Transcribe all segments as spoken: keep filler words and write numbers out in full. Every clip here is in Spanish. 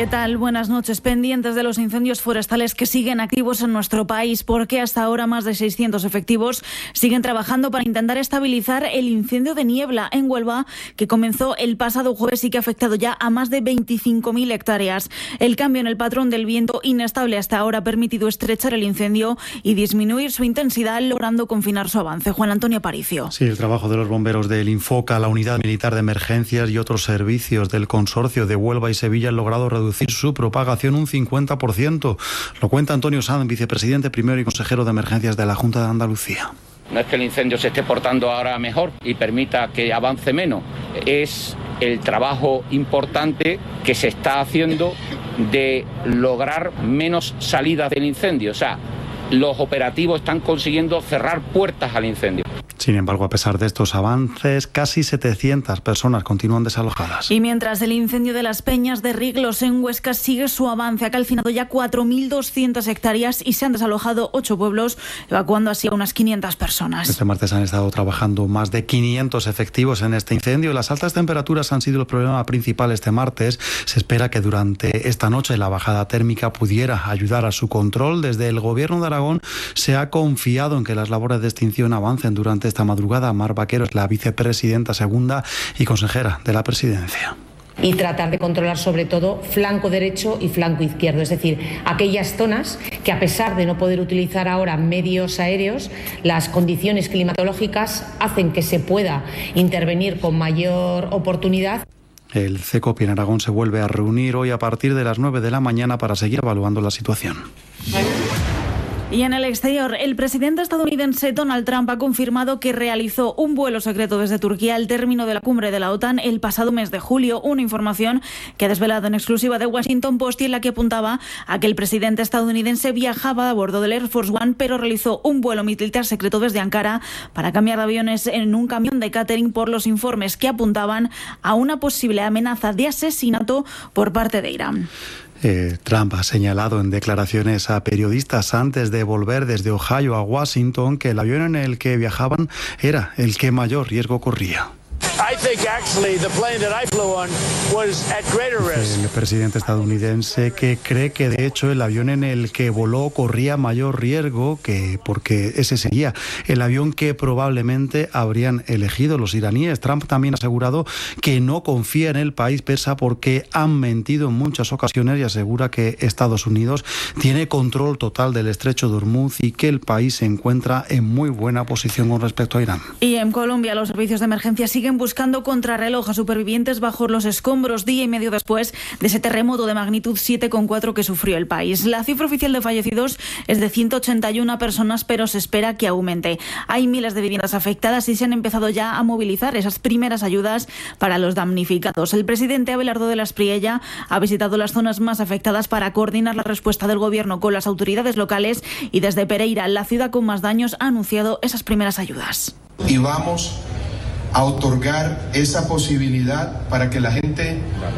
¿Qué tal? Buenas noches. Pendientes de los incendios forestales que siguen activos en nuestro país, porque hasta ahora más de seiscientos efectivos siguen trabajando para intentar estabilizar el incendio de niebla en Huelva, que comenzó el pasado jueves y que ha afectado ya a más de veinticinco mil hectáreas. El cambio en el patrón del viento inestable hasta ahora ha permitido estrechar el incendio y disminuir su intensidad, logrando confinar su avance. Juan Antonio Aparicio. Sí, el trabajo de los bomberos del Infoca, la Unidad Militar de Emergencias y otros servicios del consorcio de Huelva y Sevilla han logrado reducir su propagación un cincuenta por ciento. Lo cuenta Antonio Sanz, vicepresidente primero y consejero de Emergencias de la Junta de Andalucía. No es que el incendio se esté portando ahora mejor y permita que avance menos, es el trabajo importante que se está haciendo de lograr menos salidas del incendio. O sea, los operativos están consiguiendo cerrar puertas al incendio. Sin embargo, a pesar de estos avances, casi setecientas personas continúan desalojadas. Y mientras el incendio de las Peñas de Riglos en Huesca sigue su avance, ha calcinado ya cuatro mil doscientas hectáreas y se han desalojado ocho pueblos, evacuando así a unas quinientas personas. Este martes han estado trabajando más de quinientos efectivos en este incendio. Las altas temperaturas han sido el problema principal este martes. Se espera que durante esta noche la bajada térmica pudiera ayudar a su control. Desde el Gobierno de Aragón se ha confiado en que las labores de extinción avancen durante esta madrugada. Mar Vaquero es la vicepresidenta segunda y consejera de la presidencia. Y tratar de controlar sobre todo flanco derecho y flanco izquierdo, es decir, aquellas zonas que a pesar de no poder utilizar ahora medios aéreos, las condiciones climatológicas hacen que se pueda intervenir con mayor oportunidad. El CECOP en Aragón se vuelve a reunir hoy a partir de las nueve de la mañana para seguir evaluando la situación. Y en el exterior, el presidente estadounidense Donald Trump ha confirmado que realizó un vuelo secreto desde Turquía al término de la cumbre de la OTAN el pasado mes de julio, una información que ha desvelado en exclusiva de Washington Post y en la que apuntaba a que el presidente estadounidense viajaba a bordo del Air Force One, pero realizó un vuelo militar secreto desde Ankara para cambiar de aviones en un camión de catering por los informes que apuntaban a una posible amenaza de asesinato por parte de Irán. Eh, Trump ha señalado en declaraciones a periodistas antes de volver desde Ohio a Washington que el avión en el que viajaban era el que mayor riesgo corría. El presidente estadounidense que cree que de hecho el avión en el que voló corría mayor riesgo, que porque ese sería el avión que probablemente habrían elegido los iraníes. Trump también ha asegurado que no confía en el país persa porque han mentido en muchas ocasiones y asegura que Estados Unidos tiene control total del estrecho de Hormuz y que el país se encuentra en muy buena posición con respecto a Irán. Y en Colombia los servicios de emergencia siguen buscando contrarreloj a supervivientes bajo los escombros día y medio después de ese terremoto de magnitud siete coma cuatro que sufrió el país. La cifra oficial de fallecidos es de ciento ochenta y una personas, pero se espera que aumente. Hay miles de viviendas afectadas y se han empezado ya a movilizar esas primeras ayudas para los damnificados. El presidente Abelardo de la Espriella ha visitado las zonas más afectadas para coordinar la respuesta del gobierno con las autoridades locales y desde Pereira, la ciudad con más daños, ha anunciado esas primeras ayudas. Y vamos a otorgar esa posibilidad para que la gente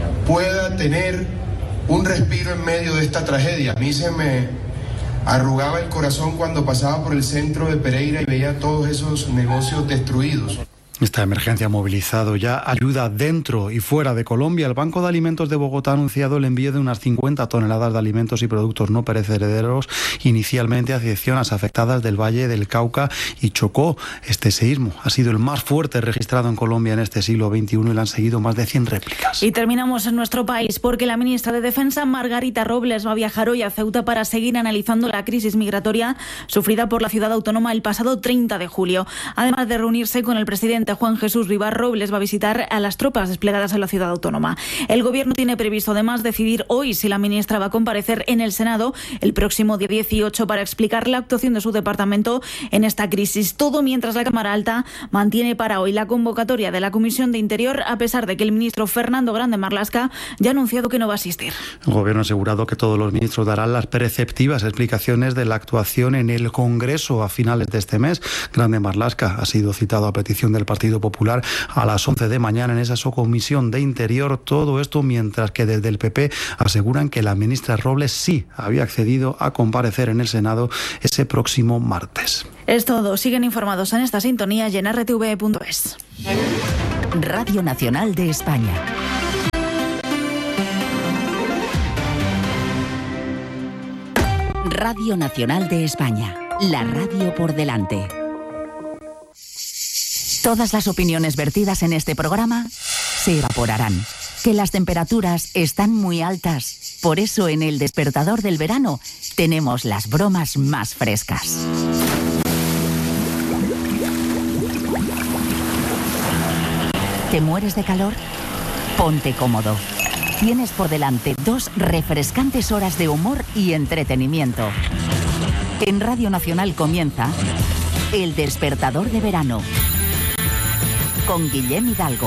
pueda tener un respiro en medio de esta tragedia. A mí se me arrugaba el corazón cuando pasaba por el centro de Pereira y veía todos esos negocios destruidos. Esta emergencia ha movilizado ya ayuda dentro y fuera de Colombia. El Banco de Alimentos de Bogotá ha anunciado el envío de unas cincuenta toneladas de alimentos y productos no perecederos inicialmente hacia zonas afectadas del Valle del Cauca y Chocó. Este seísmo ha sido el más fuerte registrado en Colombia en este siglo veintiuno y le han seguido más de cien réplicas. Y terminamos en nuestro país porque la ministra de Defensa, Margarita Robles, va a viajar hoy a Ceuta para seguir analizando la crisis migratoria sufrida por la ciudad autónoma el pasado treinta de julio. Además de reunirse con el presidente Juan Jesús Vivar, Robles va a visitar a las tropas desplegadas en la ciudad autónoma. El gobierno tiene previsto además decidir hoy si la ministra va a comparecer en el Senado el próximo día dieciocho para explicar la actuación de su departamento en esta crisis. Todo mientras la Cámara Alta mantiene para hoy la convocatoria de la Comisión de Interior, a pesar de que el ministro Fernando Grande Marlaska ya ha anunciado que no va a asistir. El gobierno ha asegurado que todos los ministros darán las preceptivas explicaciones de la actuación en el Congreso a finales de este mes. Grande Marlaska ha sido citado a petición del Partido Popular a las once de mañana en esa Comisión de Interior. Todo esto mientras que desde el P P aseguran que la ministra Robles sí había accedido a comparecer en el Senado ese próximo martes. Es todo. Siguen informados en esta sintonía y en R T V punto es. Radio Nacional de España. Radio Nacional de España, la radio por delante. Todas las opiniones vertidas en este programa se evaporarán. Que las temperaturas están muy altas. Por eso en El Despertador del Verano tenemos las bromas más frescas. ¿Te mueres de calor? Ponte cómodo. Tienes por delante dos refrescantes horas de humor y entretenimiento. En Radio Nacional comienza El Despertador de Verano con Guillem Hidalgo.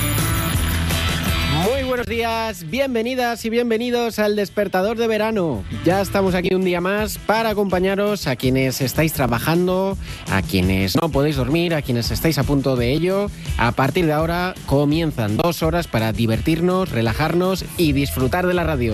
Muy buenos días, bienvenidas y bienvenidos al Despertador de Verano. Ya estamos aquí un día más para acompañaros a quienes estáis trabajando, a quienes no podéis dormir, a quienes estáis a punto de ello. A partir de ahora comienzan dos horas para divertirnos, relajarnos y disfrutar de la radio.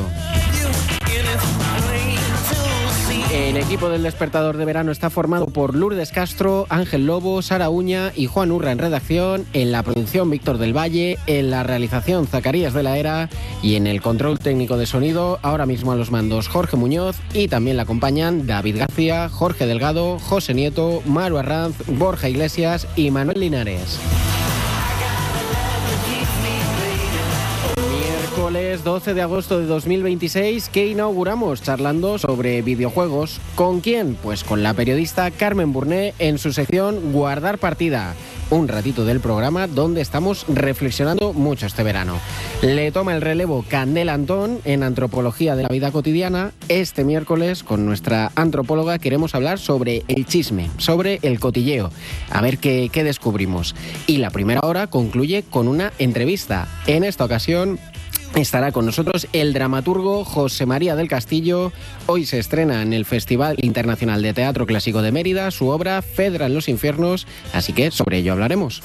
El equipo del Despertador de Verano está formado por Lourdes Castro, Ángel Lobo, Sara Uña y Juan Urra en redacción, en la producción Víctor del Valle, en la realización Zacarías de la Era y en el control técnico de sonido, ahora mismo a los mandos Jorge Muñoz, y también le acompañan David García, Jorge Delgado, José Nieto, Maru Arranz, Borja Iglesias y Manuel Linares. Miércoles doce de agosto de dos mil veintiséis, que inauguramos charlando sobre videojuegos. ¿Con quién? Pues con la periodista Carmen Burné en su sección Guardar Partida. Un ratito del programa donde estamos reflexionando mucho este verano. Le toma el relevo Candela Antón en Antropología de la Vida Cotidiana. Este miércoles, con nuestra antropóloga, queremos hablar sobre el chisme, sobre el cotilleo. A ver qué, qué descubrimos. Y la primera hora concluye con una entrevista. En esta ocasión estará con nosotros el dramaturgo José María del Castillo. Hoy se estrena en el Festival Internacional de Teatro Clásico de Mérida su obra Fedra en los Infiernos, así que sobre ello hablaremos.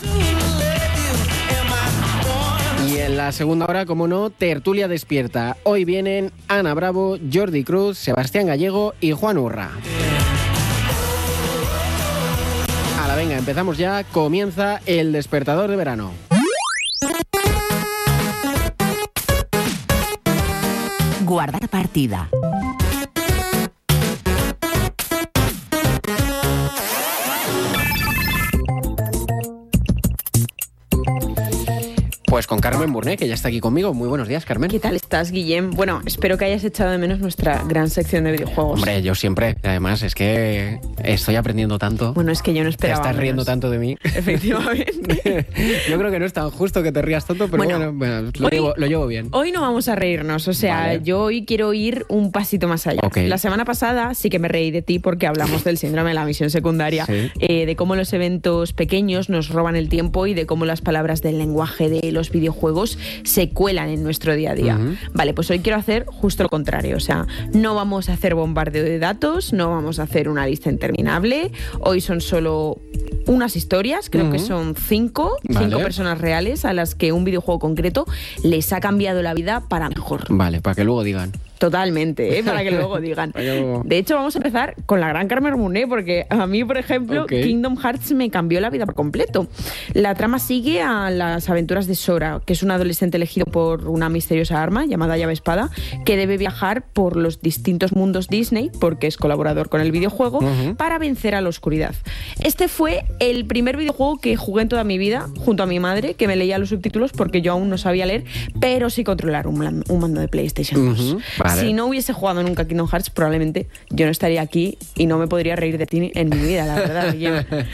Y en la segunda hora, como no, tertulia despierta. Hoy vienen Ana Bravo, Jordi Cruz, Sebastián Gallego y Juan Urra. Hala, venga, empezamos ya. Comienza El Despertador de Verano. Guardar partida. Pues con Carmen Burné, que ya está aquí conmigo. Muy buenos días, Carmen. ¿Qué tal estás, Guillem? Bueno, espero que hayas echado de menos nuestra gran sección de videojuegos. Hombre, yo siempre. Además, es que estoy aprendiendo tanto. Bueno, es que yo no esperaba. Te estás riendo menos. tanto de mí. Efectivamente. Yo creo que no es tan justo que te rías tanto, pero bueno, bueno, bueno lo, hoy, llevo, lo llevo bien. Hoy no vamos a reírnos, o sea, vale. Yo hoy quiero ir un pasito más allá. Okay. La semana pasada sí que me reí de ti porque hablamos del síndrome de la misión secundaria, sí. eh, de cómo los eventos pequeños nos roban el tiempo y de cómo las palabras del lenguaje de los videojuegos se cuelan en nuestro día a día. Uh-huh. Vale, pues hoy quiero hacer justo lo contrario, o sea, no vamos a hacer bombardeo de datos, no vamos a hacer una lista interminable, hoy son solo unas historias, creo uh-huh. que son cinco, vale. cinco personas reales a las que un videojuego concreto les ha cambiado la vida para mejor. Vale, para que luego digan. Totalmente, ¿eh? Para que luego digan. De hecho, vamos a empezar con la gran Carmen Burné, porque a mí, por ejemplo, okay. Kingdom Hearts me cambió la vida por completo. La trama sigue a las aventuras de Sora, que es un adolescente elegido por una misteriosa arma llamada llave espada, que debe viajar por los distintos mundos Disney, porque es colaborador con el videojuego, uh-huh. para vencer a la oscuridad. Este fue el primer videojuego que jugué en toda mi vida, junto a mi madre, que me leía los subtítulos porque yo aún no sabía leer, pero sí controlar un, un mando de PlayStation dos. Uh-huh. Vale. Si no hubiese jugado nunca Kingdom Hearts, probablemente yo no estaría aquí y no me podría reír de ti en mi vida, la verdad. Yo...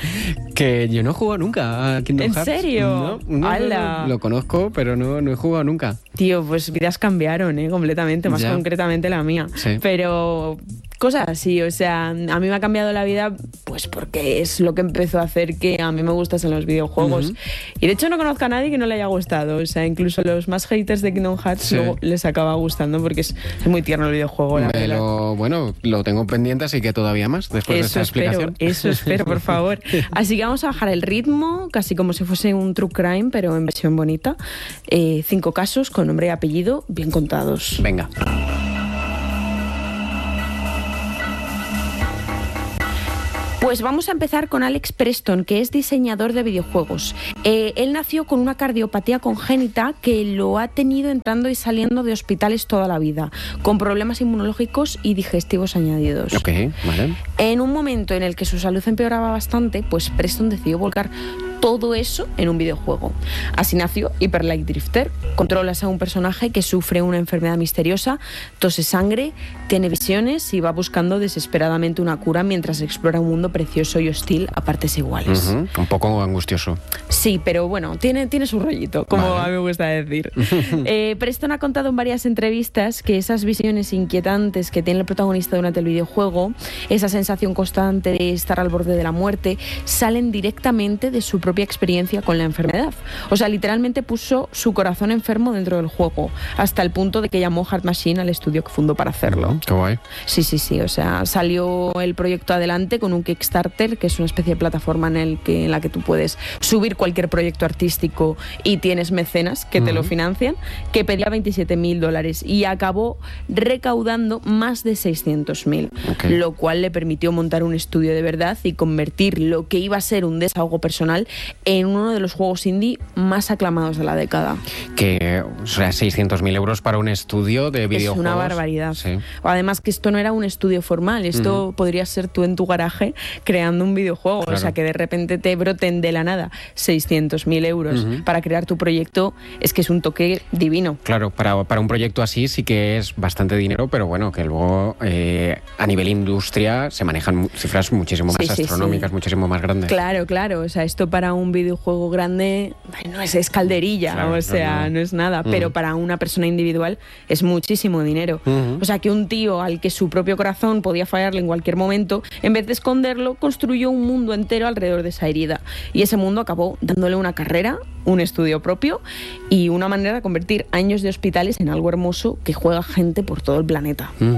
que yo no he jugado nunca a Kingdom ¿En Hearts. ¿En serio? No, no, no, no, lo conozco, pero no, no he jugado nunca. Tío, pues vidas cambiaron, ¿eh? Completamente, más ya. concretamente la mía. Sí. Pero... cosas así, o sea, a mí me ha cambiado la vida pues porque es lo que empezó a hacer que a mí me gustasen los videojuegos. Uh-huh. Y de hecho no conozco a nadie que no le haya gustado, o sea, incluso los más haters de Kingdom Hearts sí. luego les acaba gustando porque es, es muy tierno el videojuego, la verdad. Lo, bueno, lo tengo pendiente, así que todavía más después eso de esta espero, explicación. Eso espero, por favor. Así que vamos a bajar el ritmo, casi como si fuese un true crime, pero en versión bonita. Eh, cinco casos con nombre y apellido bien contados. Venga. Pues vamos a empezar con Alex Preston, que es diseñador de videojuegos. Eh, él nació con una cardiopatía congénita que lo ha tenido entrando y saliendo de hospitales toda la vida, con problemas inmunológicos y digestivos añadidos. Ok, vale. En un momento en el que su salud empeoraba bastante, pues Preston decidió volcar todo eso en un videojuego. Así nació Hyper Light Drifter. Controlas a un personaje que sufre una enfermedad misteriosa, tose sangre, tiene visiones y va buscando desesperadamente una cura mientras explora un mundo precioso y hostil a partes iguales. Uh-huh. Un poco angustioso. Sí, pero bueno, tiene, tiene su rollito, como vale. a mí me gusta decir. eh, Preston ha contado en varias entrevistas que esas visiones inquietantes que tiene el protagonista durante el videojuego, esa sensación constante de estar al borde de la muerte, salen directamente de su propia experiencia con la enfermedad. O sea, literalmente puso su corazón enfermo dentro del juego, hasta el punto de que llamó Hard Machine al estudio que fundó para hacerlo. Qué guay. Sí, sí, sí. O sea, salió el proyecto adelante con un Kickstarter, que es una especie de plataforma en, el que, en la que tú puedes subir cualquier proyecto artístico y tienes mecenas que uh-huh. te lo financian, que pedía veintisiete mil dólares y acabó recaudando más de seiscientos mil, okay. lo cual le permitió montar un estudio de verdad y convertir lo que iba a ser un desahogo personal en uno de los juegos indie más aclamados de la década. Que, o sea, seiscientos mil euros para un estudio de videojuegos. Es una barbaridad. Sí. Además que esto no era un estudio formal, esto uh-huh. podría ser tú en tu garaje creando un videojuego, claro. o sea, que de repente te broten de la nada seiscientos mil euros uh-huh. para crear tu proyecto, es que es un toque divino. Claro, para, para un proyecto así sí que es bastante dinero, pero bueno, que luego eh, a nivel industria se manejan cifras muchísimo más sí, astronómicas, sí, sí. muchísimo más grandes. Claro, claro, o sea, esto para un videojuego grande no es, es calderilla, claro, o sea, no, no. no es nada, uh-huh. pero para una persona individual es muchísimo dinero. Uh-huh. O sea, que un tío al que su propio corazón podía fallarle en cualquier momento, en vez de esconderlo, construyó un mundo entero alrededor de esa herida. Y ese mundo acabó dándole una carrera, un estudio propio y una manera de convertir años de hospitales en algo hermoso que juega gente por todo el planeta. Uh-huh.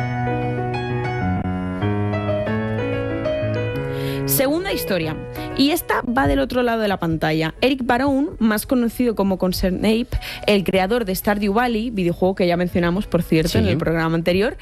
Segunda historia, y esta va del otro lado de la pantalla. Eric Barone, más conocido como ConcernApe, el creador de Stardew Valley, videojuego que ya mencionamos, por cierto, sí. en el programa anterior,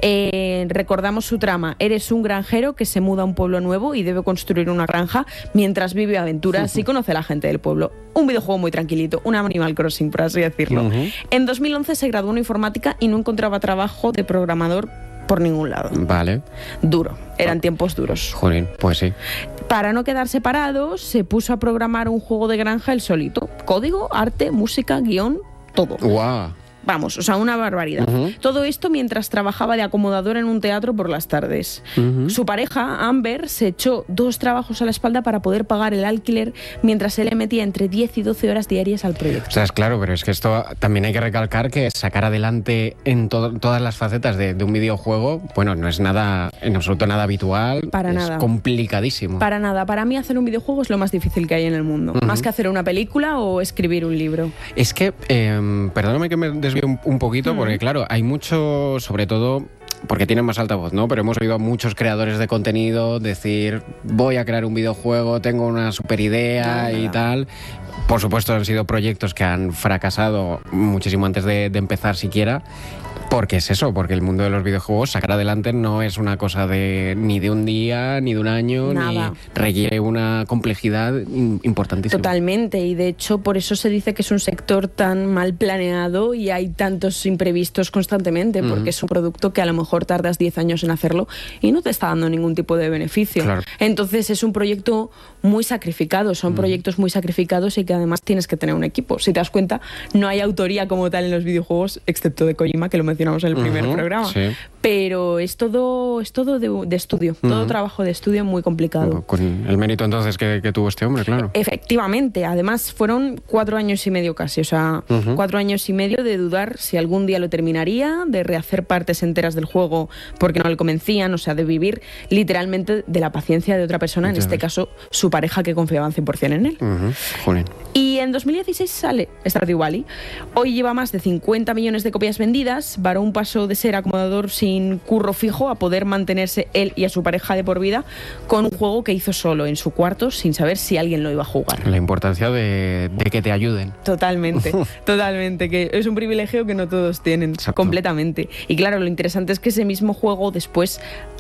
eh, recordamos su trama. Eres un granjero que se muda a un pueblo nuevo y debe construir una granja mientras vive aventuras uh-huh. y conoce a la gente del pueblo. Un videojuego muy tranquilito, un Animal Crossing, por así decirlo. Uh-huh. En dos mil once se graduó en informática y no encontraba trabajo de programador por ningún lado. Vale. Duro. Eran tiempos duros. Jolín, pues sí. Para no quedar separado, se puso a programar un juego de granja él solito. Código, arte, música, guión, todo. ¡Guau! Vamos, o sea, una barbaridad. Uh-huh. Todo esto mientras trabajaba de acomodador en un teatro por las tardes. Uh-huh. Su pareja, Amber, se echó dos trabajos a la espalda para poder pagar el alquiler mientras él le metía entre diez y doce horas diarias al proyecto. O sea, es claro, pero es que esto también hay que recalcar que sacar adelante en to- todas las facetas de, de un videojuego, bueno, no es nada, en absoluto nada habitual. Para es nada. complicadísimo. Para nada. Para mí hacer un videojuego es lo más difícil que hay en el mundo. Uh-huh. Más que hacer una película o escribir un libro. Es que, eh, perdóname que me desvíe un, un poquito, uh-huh. porque claro, hay mucho, sobre todo porque tienen más alta voz, ¿no? Pero hemos oído a muchos creadores de contenido decir, voy a crear un videojuego, tengo una super idea no, no, y no. tal. Por supuesto han sido proyectos que han fracasado muchísimo antes de, de empezar siquiera. Porque es eso, porque el mundo de los videojuegos, sacar adelante no es una cosa de ni de un día, ni de un año, Nada. ni requiere una complejidad importantísima. Totalmente, y de hecho por eso se dice que es un sector tan mal planeado y hay tantos imprevistos constantemente, porque uh-huh. es un producto que a lo mejor tardas diez años en hacerlo y no te está dando ningún tipo de beneficio. Claro. Entonces es un proyecto muy sacrificado, son uh-huh. proyectos muy sacrificados y que además tienes que tener un equipo. Si te das cuenta, no hay autoría como tal en los videojuegos, excepto de Kojima, que lo mencionamos en el primer uh-huh, programa, sí. pero es todo es todo de, de estudio, uh-huh. todo trabajo de estudio muy complicado. Con el mérito entonces que, que tuvo este hombre, claro. Efectivamente, además fueron cuatro años y medio casi, o sea, uh-huh. cuatro años y medio de dudar si algún día lo terminaría, de rehacer partes enteras del juego porque no le convencían, o sea, de vivir literalmente de la paciencia de otra persona, en ya este ves. caso su pareja, que confiaba cien por ciento en él. Uh-huh. Jolín. Y en dos mil dieciséis sale Stardew Valley. Hoy lleva más de cincuenta millones de copias vendidas. Barone pasó de ser acomodador sin curro fijo a poder mantenerse él y a su pareja de por vida con un juego que hizo solo en su cuarto sin saber si alguien lo iba a jugar. La importancia de, de que te ayuden. Totalmente, totalmente, que es un privilegio que no todos tienen. Exacto. Completamente. Y claro, lo interesante es que ese mismo juego después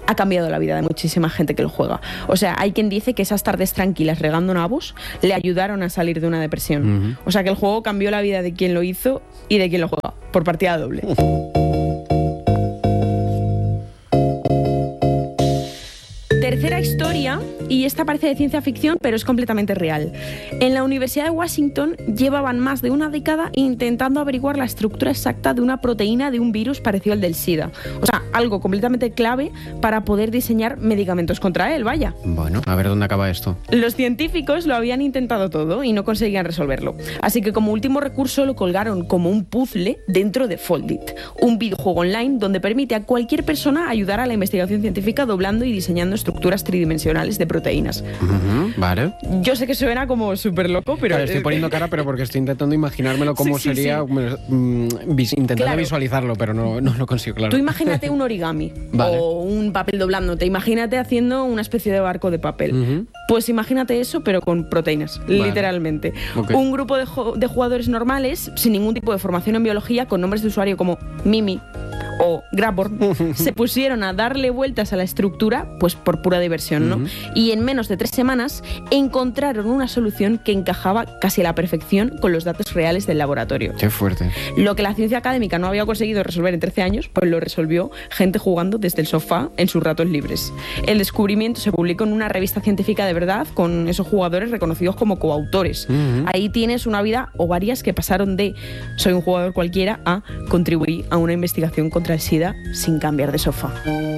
ha cambiado la vida de muchísima gente que lo juega. O sea, hay quien dice que esas tardes tranquilas regando nabos le ayudaron a salir de una depresión. Uh-huh. O sea, que el juego cambió la vida de quien lo hizo y de quien lo juega, por partida doble. Uh. Tercera historia, y esta parece de ciencia ficción, pero es completamente real. En la Universidad de Washington llevaban más de una década intentando averiguar la estructura exacta de una proteína de un virus parecido al del SIDA. O sea, algo completamente clave para poder diseñar medicamentos contra él, vaya. Bueno, a ver dónde acaba esto. Los científicos lo habían intentado todo y no conseguían resolverlo. Así que como último recurso lo colgaron como un puzzle dentro de Foldit, un videojuego online donde permite a cualquier persona ayudar a la investigación científica doblando y diseñando estructuras tridimensionales de proteínas. Uh-huh, vale. Yo sé que suena como súper loco, pero... Claro, estoy poniendo cara, pero porque estoy intentando imaginármelo cómo sí, sí, sería, sí. Mm, vis, intentando claro. visualizarlo, pero no, no lo consigo, claro. Tú imagínate un origami vale. o un papel doblándote, imagínate haciendo una especie de barco de papel. Uh-huh. Pues imagínate eso, pero con proteínas, vale. literalmente. Okay. Un grupo de, jo- de jugadores normales, sin ningún tipo de formación en biología, con nombres de usuario como Mimi o Grabborn, se pusieron a darle vueltas a la estructura, pues por pura diversión, ¿no? Uh-huh. Y en menos de tres semanas encontraron una solución que encajaba casi a la perfección con los datos reales del laboratorio. ¡Qué fuerte! Lo que la ciencia académica no había conseguido resolver en trece años, pues lo resolvió gente jugando desde el sofá en sus ratos libres. El descubrimiento se publicó en una revista científica de verdad con esos jugadores reconocidos como coautores. Uh-huh. Ahí tienes una vida o varias que pasaron de soy un jugador cualquiera a contribuir a una investigación contra el SIDA sin cambiar de sofá.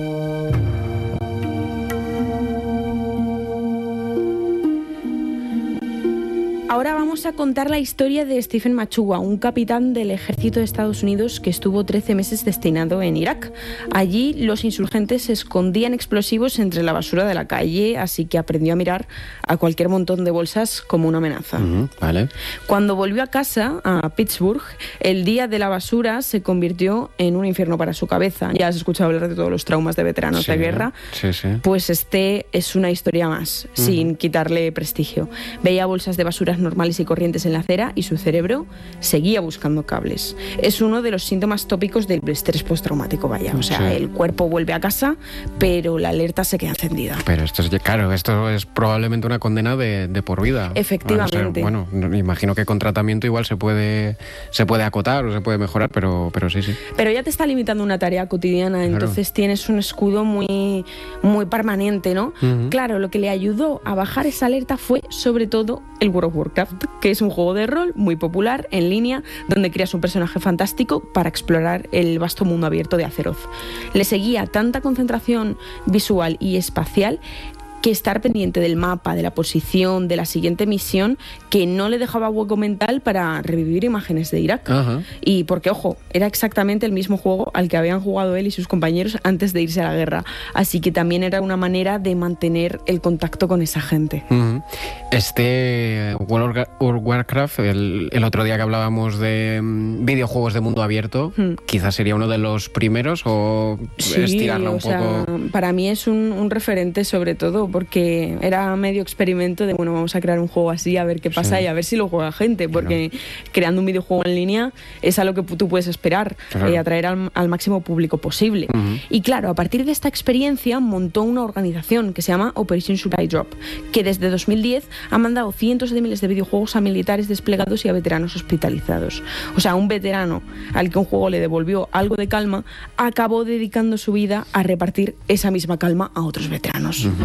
Ahora vamos a contar la historia de Stephen Machuga, un capitán del ejército de Estados Unidos que estuvo trece meses destinado en Irak. Allí los insurgentes escondían explosivos entre la basura de la calle, así que aprendió a mirar a cualquier montón de bolsas como una amenaza. Uh-huh, vale. Cuando volvió a casa, a Pittsburgh, el día de la basura se convirtió en un infierno para su cabeza. Ya has escuchado hablar de todos los traumas de veteranos sí, de guerra. Sí, sí. Pues este es una historia más, uh-huh. sin quitarle prestigio. Veía bolsas de basura normales y corrientes en la acera y su cerebro seguía buscando cables. Es uno de los síntomas tópicos del estrés postraumático, vaya. O sea, sí. el cuerpo vuelve a casa, pero la alerta se queda encendida. Pero esto es, claro, esto es probablemente una condena de, de por vida. Efectivamente. O sea, bueno, me imagino que con tratamiento igual se puede, se puede acotar o se puede mejorar, pero, pero sí, sí. Pero ya te está limitando una tarea cotidiana, claro. entonces tienes un escudo muy, muy permanente, ¿no? Uh-huh. Claro, lo que le ayudó a bajar esa alerta fue, sobre todo, el World of Warcraft, que es un juego de rol muy popular en línea donde creas un personaje fantástico para explorar el vasto mundo abierto de Azeroth. Le seguía tanta concentración visual y espacial que estar pendiente del mapa, de la posición, de la siguiente misión, que no le dejaba hueco mental para revivir imágenes de Irak. Uh-huh. Y porque, ojo, era exactamente el mismo juego al que habían jugado él y sus compañeros antes de irse a la guerra. Así que también era una manera de mantener el contacto con esa gente. Uh-huh. Este World of Warcraft, el, el otro día que hablábamos de um, videojuegos de mundo abierto, uh-huh. quizás sería uno de los primeros o sí, estirarla un o sea, poco. Para mí es un, un referente sobre todo porque era medio experimento de, bueno, vamos a crear un juego así, a ver qué pasa sí. y a ver si lo juega gente, porque claro. creando un videojuego en línea es a lo que tú puedes esperar, claro. eh, atraer al, al máximo público posible. Uh-huh. Y claro, a partir de esta experiencia montó una organización que se llama Operation Supply Drop, que desde dos mil diez ha mandado cientos de miles de videojuegos a militares desplegados y a veteranos hospitalizados. O sea, un veterano al que un juego le devolvió algo de calma, acabó dedicando su vida a repartir esa misma calma a otros veteranos. Uh-huh.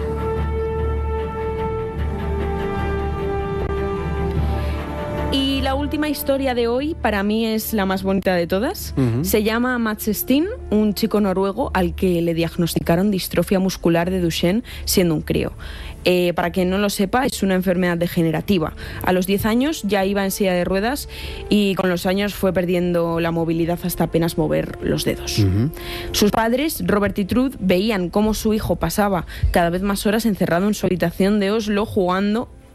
Y la última historia de hoy, para mí es la más bonita de todas. Uh-huh. Se llama Mats Steen, un chico noruego al que le diagnosticaron distrofia muscular de Duchenne siendo un crío. Eh, para quien no lo sepa, es una enfermedad degenerativa. A los diez años ya iba en silla de ruedas y con los años fue perdiendo la movilidad hasta apenas mover los dedos. Uh-huh. Sus padres, Robert y Trude, veían cómo su hijo pasaba cada vez más horas encerrado en su habitación de Oslo jugando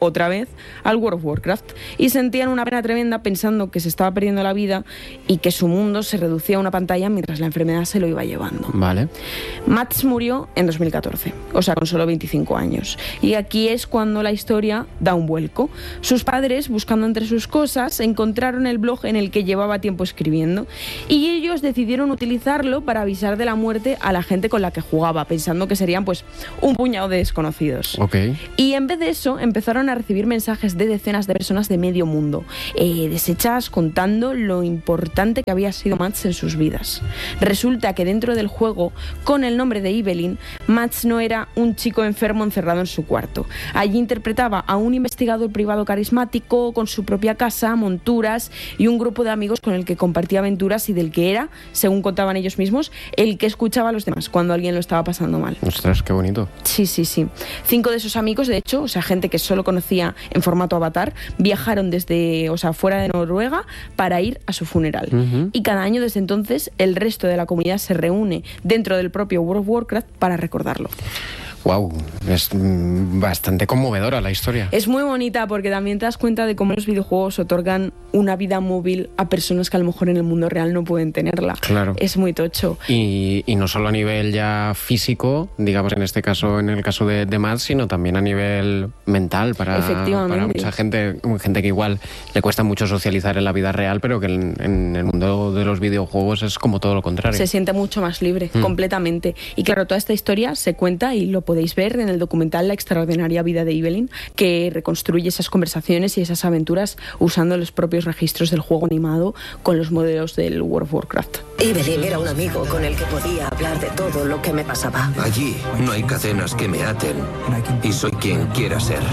otra vez al World of Warcraft y sentían una pena tremenda pensando que se estaba perdiendo la vida y que su mundo se reducía a una pantalla mientras la enfermedad se lo iba llevando. Vale. Mads murió en dos mil catorce, o sea, con solo veinticinco años. Y aquí es cuando la historia da un vuelco. Sus padres, buscando entre sus cosas, encontraron el blog en el que llevaba tiempo escribiendo y ellos decidieron utilizarlo para avisar de la muerte a la gente con la que jugaba, pensando que serían pues un puñado de desconocidos. Okay. Y en vez de eso empezaron a recibir mensajes de decenas de personas de medio mundo, eh, deshechas contando lo importante que había sido Mads en sus vidas. Resulta que dentro del juego, con el nombre de Evelyn, Mads no era un chico enfermo encerrado en su cuarto. Allí interpretaba a un investigador privado carismático con su propia casa, monturas y un grupo de amigos con el que compartía aventuras y del que era, según contaban ellos mismos, el que escuchaba a los demás cuando alguien lo estaba pasando mal. Ostras, qué bonito. Sí, sí, sí. Cinco de esos amigos, de hecho, o sea, gente que solo conocía en formato avatar, viajaron desde, o sea, fuera de Noruega para ir a su funeral. Uh-huh. Y cada año desde entonces el resto de la comunidad se reúne dentro del propio World of Warcraft para recordarlo. Wow, es bastante conmovedora la historia. Es muy bonita porque también te das cuenta de cómo los videojuegos otorgan una vida móvil a personas que a lo mejor en el mundo real no pueden tenerla. Claro. Es muy tocho. Y, y no solo a nivel ya físico, digamos en este caso, en el caso de, de Mads, sino también a nivel mental para, para mucha gente, gente que igual le cuesta mucho socializar en la vida real, pero que en, en el mundo de los videojuegos es como todo lo contrario. Se siente mucho más libre, mm. completamente. Y claro, toda esta historia se cuenta y lo podéis ver en el documental La extraordinaria vida de Evelyn, que reconstruye esas conversaciones y esas aventuras usando los propios registros del juego animado con los modelos del World of Warcraft. Evelyn era un amigo con el que podía hablar de todo lo que me pasaba. Allí no hay cadenas que me aten y soy quien quiera ser.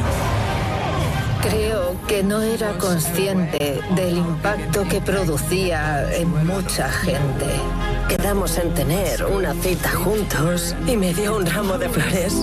Creo que no era consciente del impacto que producía en mucha gente. Quedamos en tener una cita juntos y me dio un ramo de flores.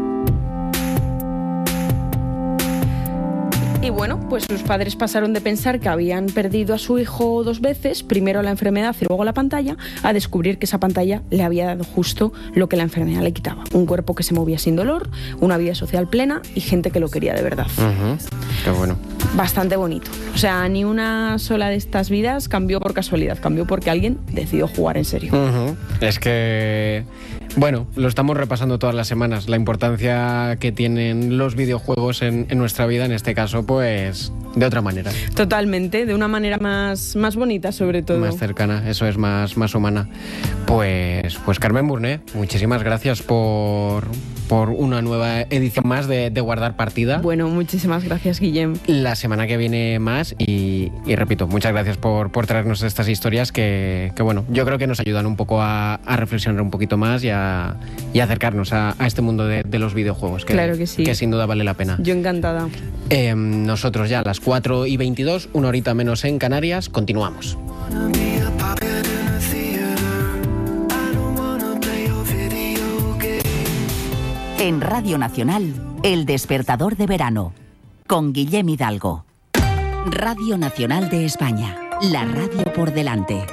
Y bueno, pues sus padres pasaron de pensar que habían perdido a su hijo dos veces, primero la enfermedad y luego la pantalla, a descubrir que esa pantalla le había dado justo lo que la enfermedad le quitaba. Un cuerpo que se movía sin dolor, una vida social plena y gente que lo quería de verdad. Uh-huh. Qué bueno. Bastante bonito. O sea, ni una sola de estas vidas cambió por casualidad, cambió porque alguien decidió jugar en serio. Uh-huh. Es que... Bueno, lo estamos repasando todas las semanas, la importancia que tienen los videojuegos en, en nuestra vida, en este caso, pues, de otra manera. Totalmente, de una manera más, más bonita, sobre todo. Más cercana, eso es, más, más humana. Pues, pues Carmen Burné, muchísimas gracias por, por una nueva edición más de, de Guardar Partida. Bueno, muchísimas gracias, Guillem. La semana que viene más y, y repito, muchas gracias por, por traernos estas historias que, que, bueno, yo creo que nos ayudan un poco a, a reflexionar un poquito más y a y acercarnos a, a este mundo de, de los videojuegos, que, claro que sí, que sin duda vale la pena. Yo encantada. Eh, nosotros ya a las cuatro y veintidós, una horita menos en Canarias, continuamos. En Radio Nacional, El Despertador de Verano, con Guillem Hidalgo. Radio Nacional de España, la radio por delante.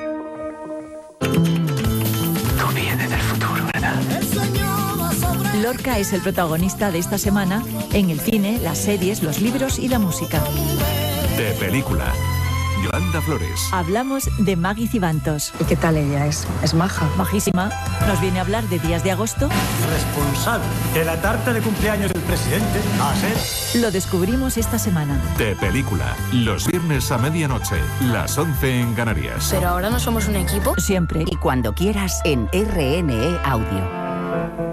Lorca es el protagonista de esta semana en el cine, las series, los libros y la música. De película. Yolanda Flores. Hablamos de Maggie Cibantos. ¿Y qué tal ella es? ¿Es maja? Majísima. Nos viene a hablar de Días de Agosto. Responsable de la tarta de cumpleaños del presidente a ser. Lo descubrimos esta semana. De película. Los viernes a medianoche, las once en Canarias. Pero ahora no somos un equipo. Siempre. Y cuando quieras en R N E Audio.